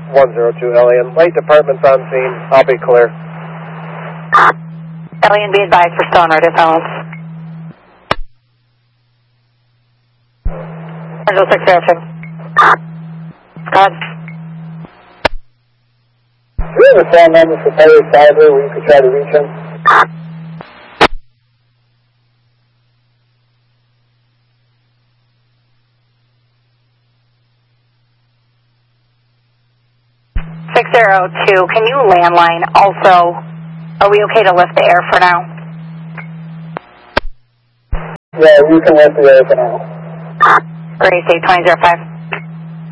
102 Alien. Light department's on scene. I'll be clear. Alien, be advised for still on radio silence. 10602. Go ahead. Do you have a phone number for Perry Cyber where you could try to reach him? Can you landline? Also, are we okay to lift the air for now? Yeah, you can lift the air for now. Grace 82005.